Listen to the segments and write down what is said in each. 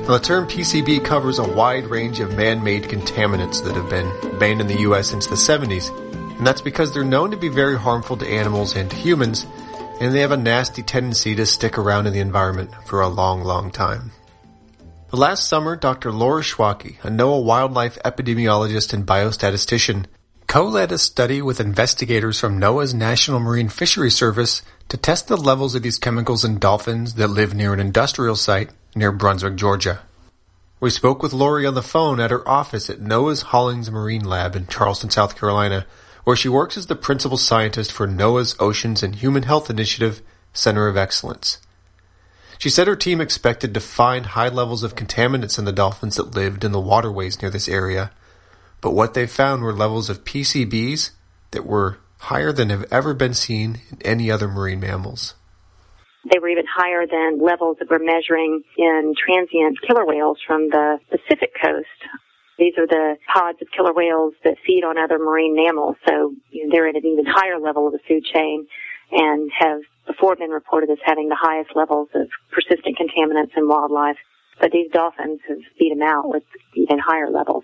Now, the term PCB covers a wide range of man-made contaminants that have been banned in the U.S. since the 70s, and that's because they're known to be very harmful to animals and to humans, and they have a nasty tendency to stick around in the environment for a long, long time. But last summer, Dr. Laura Schwacke, a NOAA wildlife epidemiologist and biostatistician, co-led a study with investigators from NOAA's National Marine Fisheries Service to test the levels of these chemicals in dolphins that live near an industrial site near Brunswick, Georgia. We spoke with Lori on the phone at her office at NOAA's Hollings Marine Lab in Charleston, South Carolina, where she works as the principal scientist for NOAA's Oceans and Human Health Initiative Center of Excellence. She said her team expected to find high levels of contaminants in the dolphins that lived in the waterways near this area, but what they found were levels of PCBs that were higher than have ever been seen in any other marine mammals. They were even higher than levels that we're measuring in transient killer whales from the Pacific coast. These are the pods of killer whales that feed on other marine mammals, so they're at an even higher level of the food chain and have before been reported as having the highest levels of persistent contaminants in wildlife. But these dolphins have beat them out with even higher levels.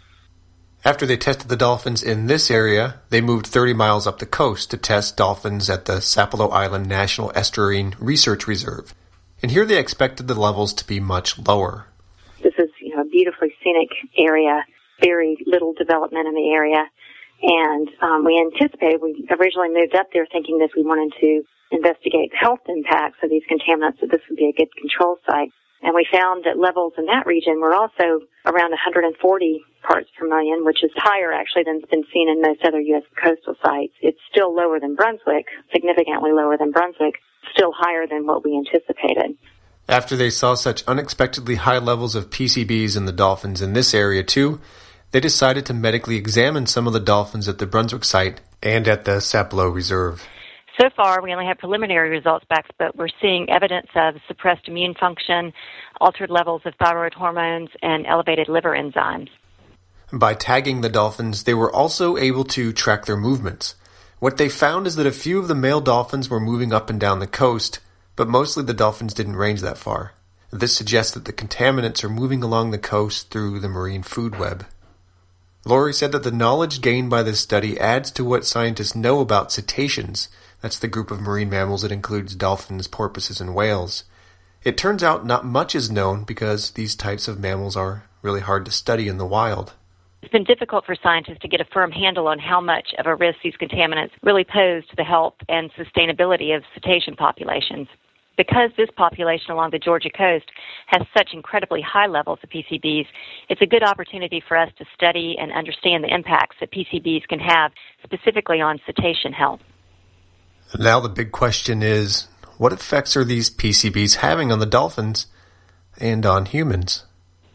After they tested the dolphins in this area, they moved 30 miles up the coast to test dolphins at the Sapelo Island National Estuarine Research Reserve. And here they expected the levels to be much lower. This is a beautifully scenic area, very little development in the area. And we originally moved up there thinking that we wanted to investigate the health impacts of these contaminants, that this would be a good control site. And we found that levels in that region were also around 140 parts per million, which is higher actually than has been seen in most other U.S. coastal sites. It's still lower than Brunswick, significantly lower than Brunswick, still higher than what we anticipated. After they saw such unexpectedly high levels of PCBs in the dolphins in this area too, they decided to medically examine some of the dolphins at the Brunswick site and at the Sapelo Reserve. So far, we only have preliminary results back, but we're seeing evidence of suppressed immune function, altered levels of thyroid hormones, and elevated liver enzymes. By tagging the dolphins, they were also able to track their movements. What they found is that a few of the male dolphins were moving up and down the coast, but mostly the dolphins didn't range that far. This suggests that the contaminants are moving along the coast through the marine food web. Lori said that the knowledge gained by this study adds to what scientists know about cetaceans. That's the group of marine mammals that includes dolphins, porpoises, and whales. It turns out not much is known because these types of mammals are really hard to study in the wild. It's been difficult for scientists to get a firm handle on how much of a risk these contaminants really pose to the health and sustainability of cetacean populations. Because this population along the Georgia coast has such incredibly high levels of PCBs, it's a good opportunity for us to study and understand the impacts that PCBs can have specifically on cetacean health. Now the big question is, what effects are these PCBs having on the dolphins and on humans?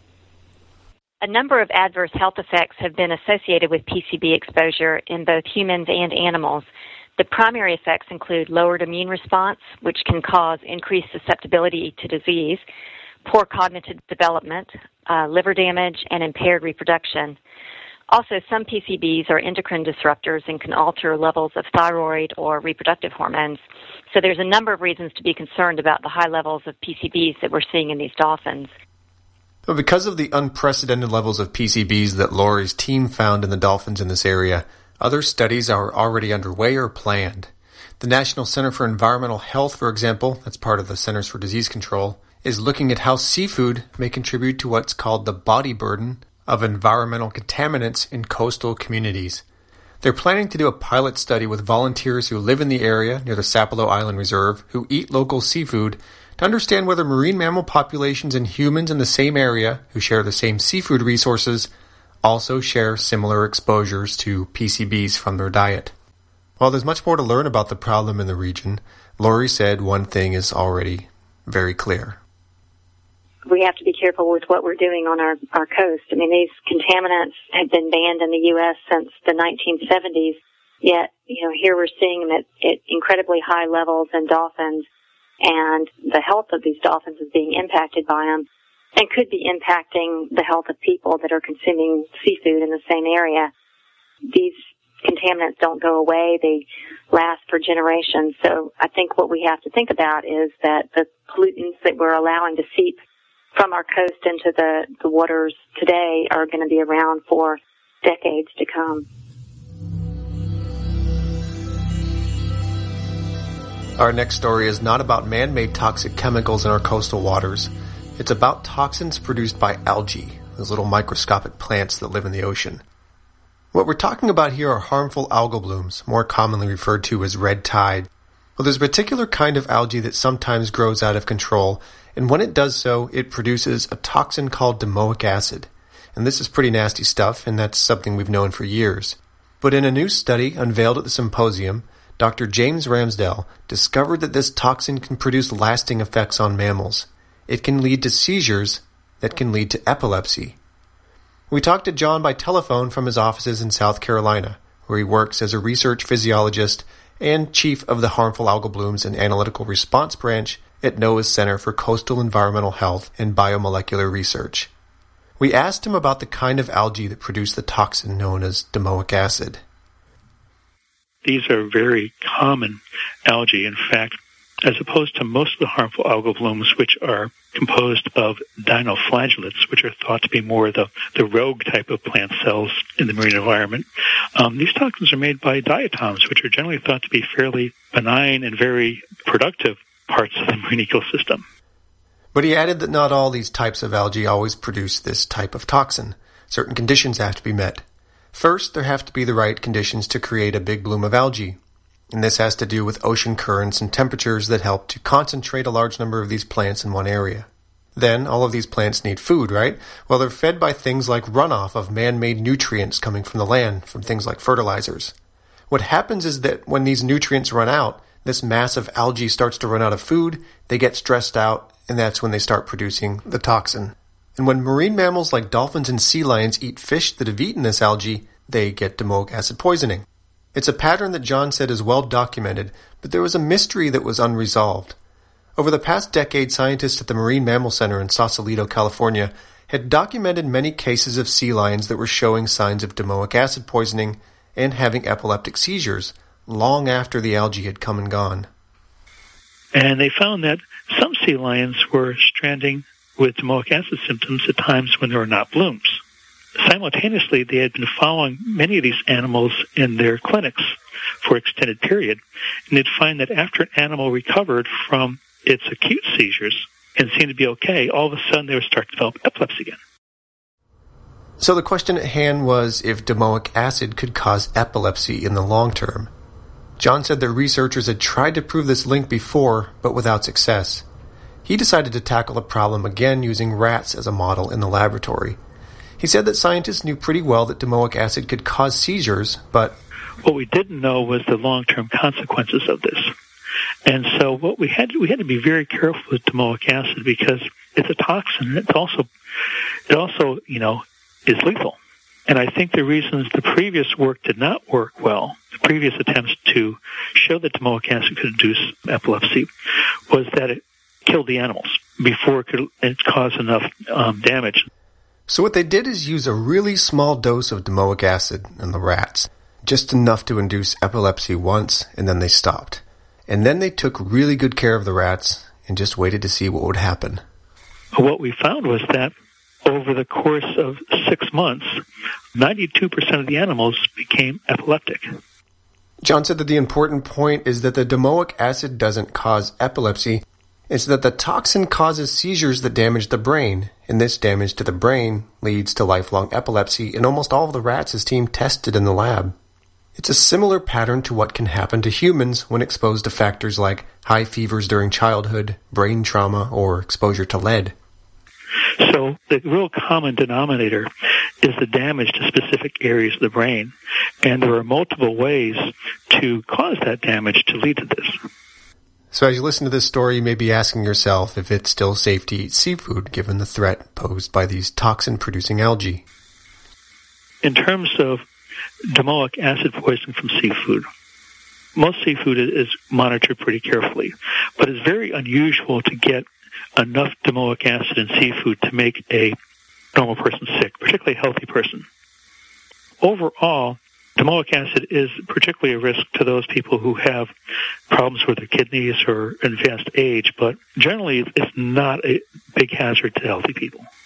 A number of adverse health effects have been associated with PCB exposure in both humans and animals. The primary effects include lowered immune response, which can cause increased susceptibility to disease, poor cognitive development, liver damage, and impaired reproduction. Also, some PCBs are endocrine disruptors and can alter levels of thyroid or reproductive hormones. So there's a number of reasons to be concerned about the high levels of PCBs that we're seeing in these dolphins. Well, because of the unprecedented levels of PCBs that Lori's team found in the dolphins in this area, other studies are already underway or planned. The National Center for Environmental Health, for example, that's part of the Centers for Disease Control, is looking at how seafood may contribute to what's called the body burden of environmental contaminants in coastal communities. They're planning to do a pilot study with volunteers who live in the area near the Sapelo Island Reserve who eat local seafood to understand whether marine mammal populations and humans in the same area who share the same seafood resources also share similar exposures to PCBs from their diet. While there's much more to learn about the problem in the region, Lori said one thing is already very clear. We have to be careful with what we're doing on our coast. I mean, these contaminants have been banned in the U.S. since the 1970s, yet, here we're seeing them at incredibly high levels in dolphins, and the health of these dolphins is being impacted by them and could be impacting the health of people that are consuming seafood in the same area. These contaminants don't go away. They last for generations. So I think what we have to think about is that the pollutants that we're allowing to seep from our coast into the waters today are going to be around for decades to come. Our next story is not about man-made toxic chemicals in our coastal waters. It's about toxins produced by algae, those little microscopic plants that live in the ocean. What we're talking about here are harmful algal blooms, more commonly referred to as red tide. Well, there's a particular kind of algae that sometimes grows out of control, and when it does so, it produces a toxin called domoic acid. And this is pretty nasty stuff, and that's something we've known for years. But in a new study unveiled at the symposium, Dr. James Ramsdell discovered that this toxin can produce lasting effects on mammals. It can lead to seizures that can lead to epilepsy. We talked to John by telephone from his offices in South Carolina, where he works as a research physiologist and chief of the Harmful Algal Blooms and Analytical Response Branch at NOAA's Center for Coastal Environmental Health and Biomolecular Research. We asked him about the kind of algae that produced the toxin known as domoic acid. These are very common algae. In fact, as opposed to most of the harmful algal blooms, which are composed of dinoflagellates, which are thought to be more the rogue type of plant cells in the marine environment, these toxins are made by diatoms, which are generally thought to be fairly benign and very productive parts of the marine ecosystem. But he added that not all these types of algae always produce this type of toxin. Certain conditions have to be met. First, there have to be the right conditions to create a big bloom of algae. And this has to do with ocean currents and temperatures that help to concentrate a large number of these plants in one area. Then, all of these plants need food, right? Well, they're fed by things like runoff of man-made nutrients coming from the land, from things like fertilizers. What happens is that when these nutrients run out, this mass of algae starts to run out of food, they get stressed out, and that's when they start producing the toxin. And when marine mammals like dolphins and sea lions eat fish that have eaten this algae, they get domoic acid poisoning. It's a pattern that John said is well documented, but there was a mystery that was unresolved. Over the past decade, scientists at the Marine Mammal Center in Sausalito, California, had documented many cases of sea lions that were showing signs of domoic acid poisoning and having epileptic seizures long after the algae had come and gone. And they found that some sea lions were stranding with domoic acid symptoms at times when there were not blooms. Simultaneously, they had been following many of these animals in their clinics for an extended period, and they'd find that after an animal recovered from its acute seizures and seemed to be okay, all of a sudden they would start to develop epilepsy again. So the question at hand was if domoic acid could cause epilepsy in the long term. John said that researchers had tried to prove this link before, but without success. He decided to tackle the problem again using rats as a model in the laboratory. He said that scientists knew pretty well that domoic acid could cause seizures, but what we didn't know was the long-term consequences of this. And so what we had to be very careful with domoic acid because it's a toxin. It also, is lethal. And I think the reasons the previous work did not work well, the previous attempts to show that domoic acid could induce epilepsy, was that it killed the animals before it caused enough damage. So what they did is use a really small dose of domoic acid in the rats, just enough to induce epilepsy once, and then they stopped. And then they took really good care of the rats and just waited to see what would happen. What we found was that over the course of 6 months, 92% of the animals became epileptic. John said that the important point is that the domoic acid doesn't cause epilepsy. It's that the toxin causes seizures that damage the brain, and this damage to the brain leads to lifelong epilepsy in almost all of the rats his team tested in the lab. It's a similar pattern to what can happen to humans when exposed to factors like high fevers during childhood, brain trauma, or exposure to lead. So the real common denominator is the damage to specific areas of the brain, and there are multiple ways to cause that damage to lead to this. So as you listen to this story, you may be asking yourself if it's still safe to eat seafood given the threat posed by these toxin-producing algae. In terms of domoic acid poisoning from seafood, most seafood is monitored pretty carefully, but it's very unusual to get enough domoic acid in seafood to make a normal person sick, particularly a healthy person. Overall, Domoic acid is particularly a risk to those people who have problems with their kidneys or advanced age, but generally it's not a big hazard to healthy people.